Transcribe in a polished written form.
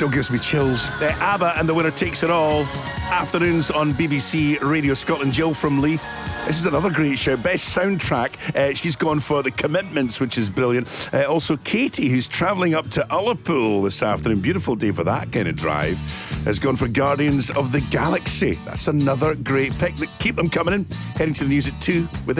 still gives me chills. ABBA and The Winner Takes It All. Afternoons on BBC Radio Scotland. Jill from Leith. This is another great show. Best soundtrack. She's gone for The Commitments, which is brilliant. Also, Katie, who's travelling up to Ullapool this afternoon. Beautiful day for that kind of drive. Has gone for Guardians of the Galaxy. That's another great pick. Keep them coming in. Heading to the news at 2 with